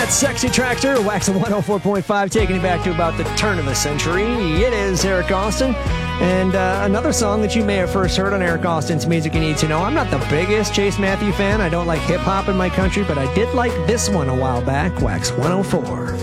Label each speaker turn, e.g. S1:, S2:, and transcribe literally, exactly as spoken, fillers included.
S1: Sexy Tractor, Wax one oh four point five, taking you back to about the turn of the century. It is Eric Austin. And uh, another song that you may have first heard on Eric Austin's Music You Need to Know. I'm not the biggest Chase Matthew fan. I don't like hip-hop in my country, but I did like this one a while back, Wax one oh four.